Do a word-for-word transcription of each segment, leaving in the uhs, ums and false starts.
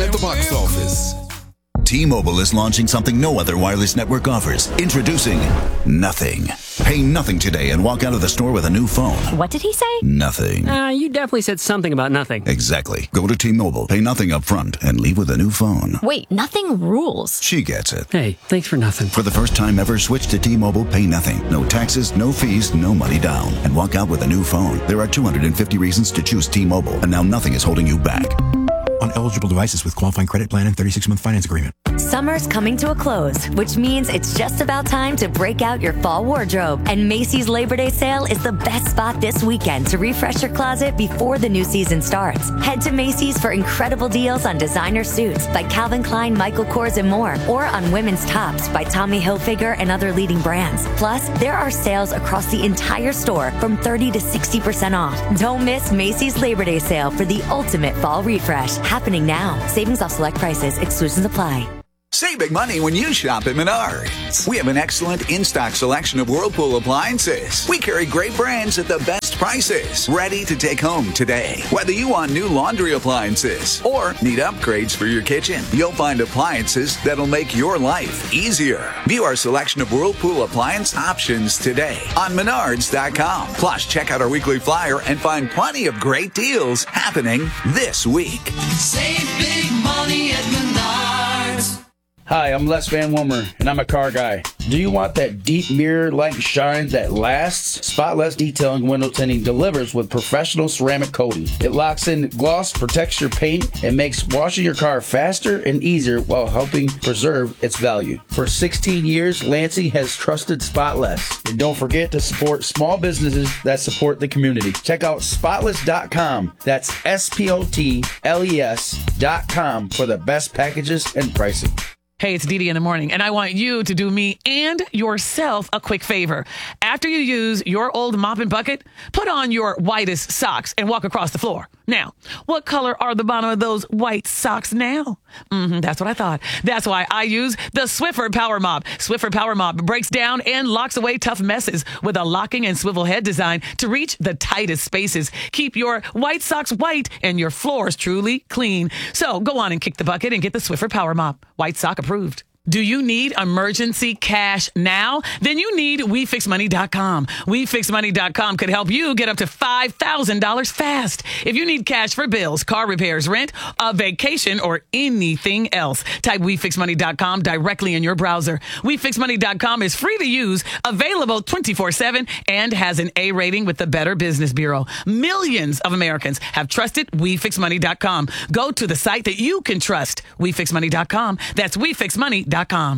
at the box office. T-Mobile is launching something no other wireless network offers. Introducing Nothing. Pay nothing today and walk out of the store with a new phone. What did he say? Nothing. Uh, you definitely said something about nothing. Exactly. Go to T-Mobile, pay nothing up front, and leave with a new phone. Wait, nothing rules. She gets it. Hey, thanks for nothing. For the first time ever, switch to T-Mobile, pay nothing. No taxes, no fees, no money down. And walk out with a new phone. There are two hundred fifty reasons to choose T-Mobile, and now nothing is holding you back. On eligible devices with qualifying credit plan and thirty-six month finance agreement. Summer's coming to a close, which means it's just about time to break out your fall wardrobe. And Macy's Labor Day sale is the best spot this weekend to refresh your closet before the new season starts. Head to Macy's for incredible deals on designer suits by Calvin Klein, Michael Kors, and more, or on women's tops by Tommy Hilfiger and other leading brands. Plus, there are sales across the entire store from thirty to sixty percent off. Don't miss Macy's Labor Day sale for the ultimate fall refresh. Happening now. Savings off select prices. Exclusions apply. Save big money when you shop at Menards. We have an excellent in-stock selection of Whirlpool appliances. We carry great brands at the best prices. Ready to take home today. Whether you want new laundry appliances or need upgrades for your kitchen, you'll find appliances that'll make your life easier. View our selection of Whirlpool appliance options today on Menards dot com. Plus, check out our weekly flyer and find plenty of great deals happening this week. Save big money at Menards. Hi, I'm Les Van Wilmer, and I'm a car guy. Do you want that deep mirror-like shine that lasts? Spotless Detailing Window Tinting delivers with professional ceramic coating. It locks in gloss, protects your paint, and makes washing your car faster and easier while helping preserve its value. For sixteen years, Lansing has trusted Spotless. And don't forget to support small businesses that support the community. Check out spotless dot com. That's S P O T L E S dot com for the best packages and pricing. Hey, it's Dee Dee in the morning, and I want you to do me and yourself a quick favor. After you use your old mop and bucket, put on your whitest socks and walk across the floor. Now, what color are the bottom of those white socks now? Mm-hmm, that's what I thought. That's why I use the Swiffer Power Mop. Swiffer Power Mop breaks down and locks away tough messes with a locking and swivel head design to reach the tightest spaces. Keep your white socks white and your floors truly clean. So go on and kick the bucket and get the Swiffer Power Mop. White sock approved. Do you need emergency cash now? Then you need we fix money dot com. we fix money dot com could help you get up to five thousand dollars fast. If you need cash for bills, car repairs, rent, a vacation, or anything else, type we fix money dot com directly in your browser. we fix money dot com is free to use, available twenty-four seven, and has an A rating with the Better Business Bureau. Millions of Americans have trusted we fix money dot com. Go to the site that you can trust, we fix money dot com. That's we fix money dot com.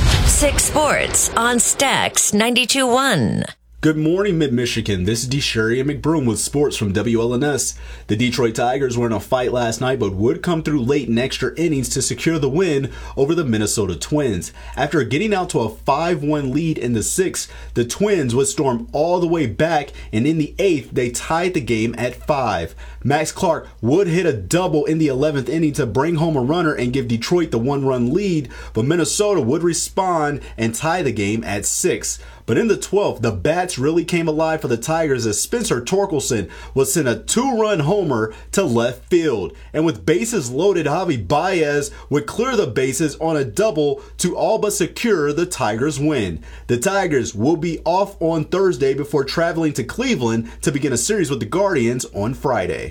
Six Sports on Stax ninety-two point one. Good morning, Mid-Michigan. This is DeSherry McBroom with sports from W L N S. The Detroit Tigers were in a fight last night, but would come through late in extra innings to secure the win over the Minnesota Twins. After getting out to a five one lead in the sixth, the Twins would storm all the way back, and in the eighth, they tied the game at five. Max Clark would hit a double in the eleventh inning to bring home a runner and give Detroit the one-run lead, but Minnesota would respond and tie the game at six. But in the twelfth, the bats really came alive for the Tigers as Spencer Torkelson would send a two-run homer to left field. And with bases loaded, Javi Baez would clear the bases on a double to all but secure the Tigers' win. The Tigers will be off on Thursday before traveling to Cleveland to begin a series with the Guardians on Friday.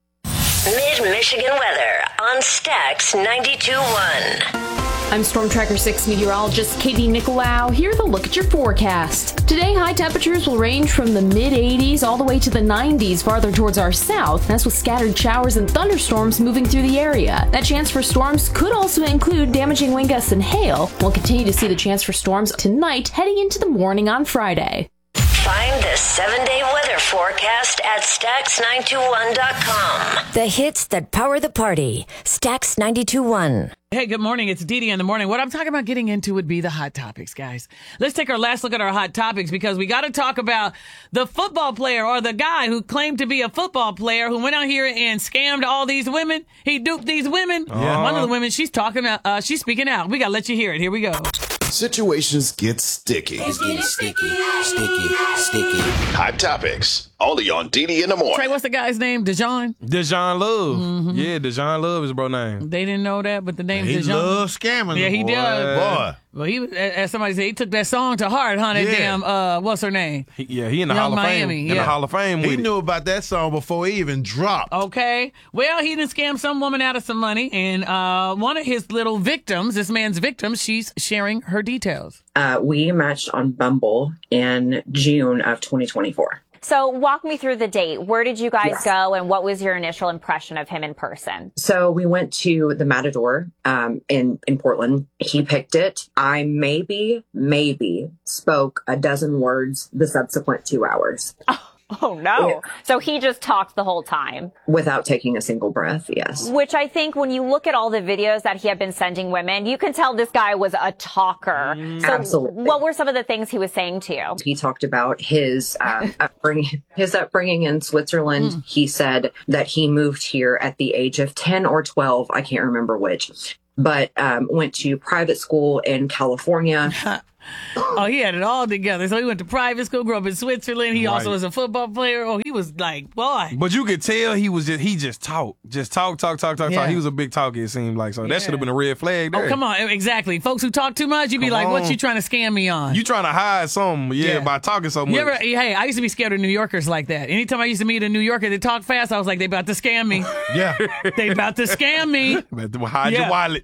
Mid-Michigan weather on Stax ninety-two point one. I'm Storm Tracker six meteorologist Katie Nicolau. Here's a look at your forecast. Today, high temperatures will range from the mid eighties all the way to the nineties farther towards our south. That's with scattered showers and thunderstorms moving through the area. That chance for storms could also include damaging wind gusts and hail. We'll continue to see the chance for storms tonight heading into the morning on Friday. Find the seven-day weather forecast at Stax nine two one dot com. The hits that power the party. Stax ninety-two point one. Hey, good morning. It's Dee Dee in the morning. What I'm talking about getting into would be the hot topics, guys. Let's take our last look at our hot topics because we got to talk about the football player or the guy who claimed to be a football player who went out here and scammed all these women. He duped these women. Yeah. One of the women, she's talking, uh, she's speaking out. We got to let you hear it. Here we go. Situations get sticky. It's getting sticky, sticky, sticky. Hot topics. only on D D in the morning. Trey, what's the guy's name? Dejon? Dejon Love. Mhm. Yeah, Dejon Love is bro name. They didn't know that, but the name He Dejon. loves scamming. Yeah, he boy. does. Boy. Well, he was, as somebody said, he took that song to heart, huh? That Yeah. damn, uh, what's her name? He, yeah, he in the Young Hall of Miami, Fame. yeah. In the Hall of Fame with He it. knew about that song before he even dropped. Okay. Well, he didn't scam some woman out of some money, and uh, one of his little victims, this man's victims, she's sharing her details. Uh, we matched on Bumble in June of twenty twenty-four. So walk me through the date. Where did you guys Yes. go, and what was your initial impression of him in person? So we went to the Matador um, in, in Portland. He picked it. I maybe, maybe spoke a dozen words the subsequent two hours. Oh, no. So he just talked the whole time. Without taking a single breath, yes. Which I think when you look at all the videos that he had been sending women, you can tell this guy was a talker. So Absolutely. what were some of the things he was saying to you? He talked about his um, upbringing, his upbringing in Switzerland. Mm. He said that he moved here at the age of ten or twelve. I can't remember which, but um, went to private school in California. Oh, he had it all together. So he went to private school, grew up in Switzerland. He also Right. was a football player. Oh, he was like, boy. But you could tell he was just he just talk, just talk, talk, talk, talk, Yeah. talk. He was a big talker. It seemed like so that Yeah. should have been a red flag there. Oh, come on. Exactly. Folks who talk too much, you be Come like, what on. you trying to scam me on? You trying to hide something, yeah, Yeah. by talking so much. You ever, hey, I used to be scared of New Yorkers like that. Anytime I used to meet a New Yorker that talked fast, I was like, they about to scam me. Yeah. They about to scam me. But hide Yeah. your wallet.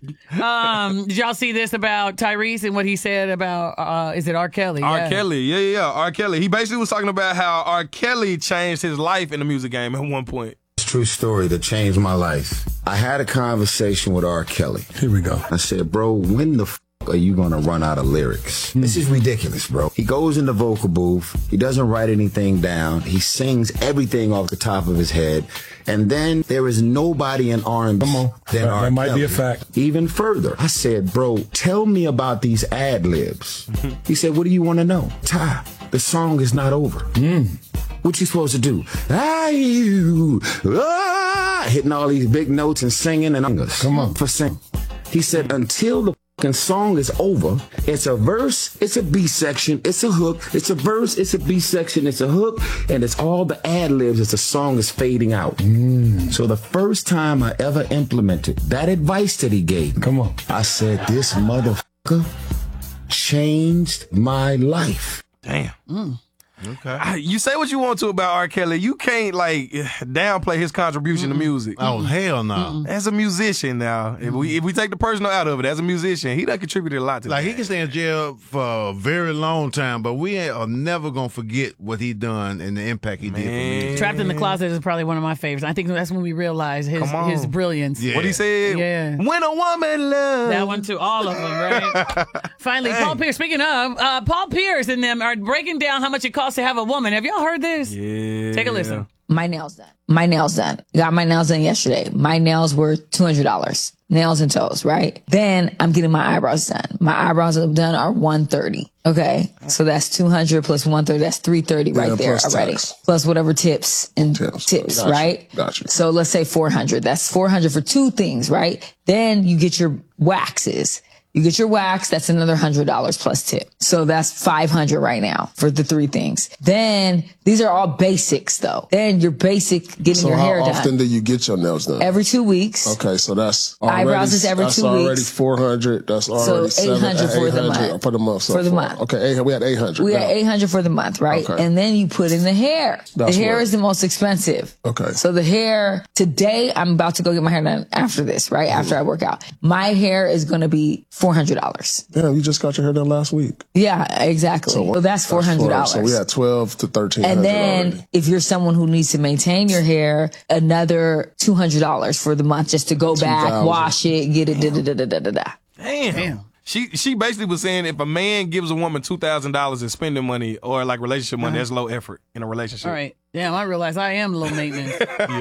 Um, did y'all see this about Tyrese and what he said about, uh, is it R. Kelly? R. Yeah. Kelly, yeah, yeah, yeah, R. Kelly. He basically was talking about how R. Kelly changed his life in the music game at one point. It's a true story that changed my life. I had a conversation with R. Kelly. Here we go. I said, bro, when the f- are you going to run out of lyrics? This is ridiculous, bro. He goes in the vocal booth. He doesn't write anything down. He sings everything off the top of his head. And then there is nobody in R and B than R. that might Kelly. be a fact. Even further, I said, bro, tell me about these ad libs. He said, what do you want to know? Ty, the song is not over. What you supposed to do? Ah, you, ah, hitting all these big notes and singing and come on for sing. He said, until the fucking song is over, it's a verse, it's a B section, it's a hook, it's a verse, it's a B section, it's a hook, and it's all the ad libs as the song is fading out. So the first time I ever implemented that advice that he gave me, come on, I said, this motherfucker changed my life. Damn. Mm. Okay. I, you say what you want to about R. Kelly. You can't like downplay his contribution to music. Oh, hell no. As a musician now, if we if we take the personal out of it, as a musician, he done contributed a lot to Like, that. he can stay in jail for a very long time, but we ain't, are never going to forget what he done and the impact he did for music. Trapped in the Closet is probably one of my favorites. I think that's when we realized his Come on. his brilliance. Yeah. What he said? Yeah. When a woman loves. That one too. All of them, right? Finally, Paul Pierce. Speaking of, uh, Paul Pierce and them are breaking down how much it costs to have a woman. Have y'all heard this? Yeah. Take a listen. My nails done. My nails done. Got my nails done yesterday. My nails were two hundred dollars. Nails and toes, right? Then I'm getting my eyebrows done. My eyebrows done are one hundred thirty dollars. Okay. So that's two hundred dollars plus one hundred thirty dollars. That's three hundred thirty dollars right Yeah, there plus already. tax. Plus whatever tips and tips, Tips. Gotcha. right? Gotcha. So let's say four hundred dollars. That's four hundred dollars for two things, right? Then you get your waxes. You get your wax, that's another one hundred dollars plus tip. So that's five hundred dollars right now for the three things. Then, these are all basics though. Then your basic getting So your how hair often done. do you get your nails done? Every two weeks. Okay, so that's already, Eyebrows is every that's two already weeks. four hundred. That's already So eight hundred seven, for the eight hundred month. for the month. So For the far. month. Okay, eight, we had eight hundred. We now. had eight hundred for the month, right? Okay. And then you put in the hair. That's the hair what- is the most expensive. Okay. So the hair, today, I'm about to go get my hair done after this, right? After I work out. My hair is going to be four hundred dollars. Yeah, you just got your hair done last week. Yeah, exactly. So, that's four hundred dollars. So we had twelve to thirteen hundred. And then already. if you're someone who needs to maintain your hair, another two hundred dollars for the month just to go back, two thousand. wash it, get it, da da da da da da da. Damn. Damn. She she basically was saying if a man gives a woman two thousand dollars in spending money or like relationship money, Uh-huh. that's low effort in a relationship. All right. Damn, I realize I am low maintenance.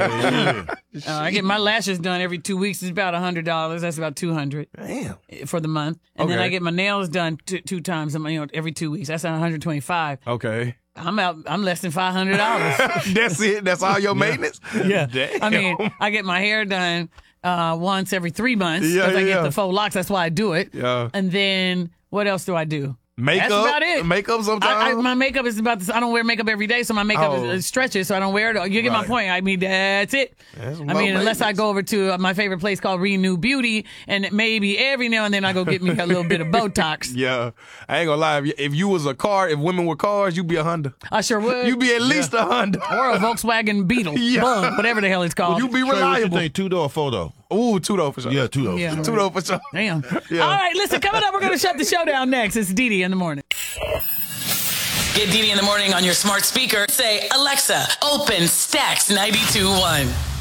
Uh, I get my lashes done every two weeks. It's about one hundred dollars. That's about two hundred dollars Damn. for the month. And then Okay. I get my nails done two, two times, you know, every two weeks. That's one hundred twenty-five dollars. Okay. I'm out. I'm less than five hundred dollars. That's it. That's all your maintenance. Yeah. Damn. I mean, I get my hair done uh, once every three months Yeah, because I yeah, get yeah. the faux locks. That's why I do it. Yeah. And then what else do I do? Makeup, That's about it. Makeup sometimes. I, I, my makeup is about this. I don't wear makeup every day, so my makeup Oh. is, is stretches, so I don't wear it. You get my Right. point. I mean, that's it. That's I low mean, unless I maintenance. go over to uh, my favorite place called Renew Beauty, and maybe every now and then I go get me a little bit of Botox. Yeah, I ain't gonna lie. If you, if you was a car, if women were cars, you'd be a Honda. I sure would. You'd be at least a Honda Or a Volkswagen Beetle. Yeah. Bug, whatever the hell it's called. You be Trey, what you reliable. think, two door or four door? Ooh, two door for sure. Yeah, two door. Yeah. Two door for sure. Damn. Yeah. All right, listen, coming up, we're going to shut the show down next. It's Dee Dee in the morning. Get Dee Dee in the morning on your smart speaker. Say, Alexa, open Stacks ninety-two point one.